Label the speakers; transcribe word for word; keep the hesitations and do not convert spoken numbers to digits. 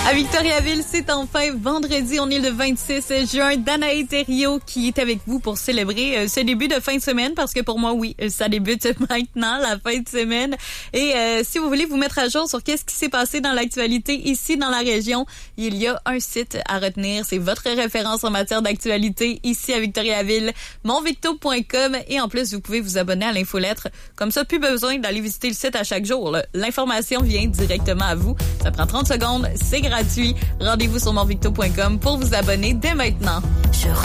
Speaker 1: À Victoriaville, c'est enfin vendredi. On est le vingt-six juin. Danae Thériault qui est avec vous pour célébrer euh, ce début de fin de semaine parce que pour moi, oui, ça débute maintenant, la fin de semaine. Et euh, si vous voulez vous mettre à jour sur qu'est-ce qui s'est passé dans l'actualité ici dans la région, il y a un site à retenir. C'est votre référence en matière d'actualité ici à Victoriaville, mon victo point com. Et en plus, vous pouvez vous abonner à l'infolettre. Comme ça, plus besoin d'aller visiter le site à chaque jour, là. L'information vient directement à vous. Ça prend trente secondes, c'est gratuit. Rendez-vous sur mon victo point com pour vous abonner dès maintenant. Je